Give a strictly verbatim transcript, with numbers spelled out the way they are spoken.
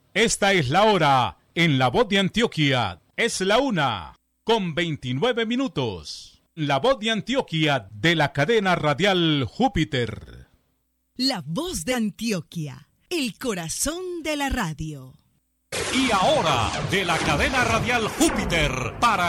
Esta es la hora en La Voz de Antioquia. Es la una con veintinueve minutos. La Voz de Antioquia de la cadena radial Júpiter. La Voz de Antioquia, el corazón de la radio. Y ahora, de la cadena radial Júpiter, para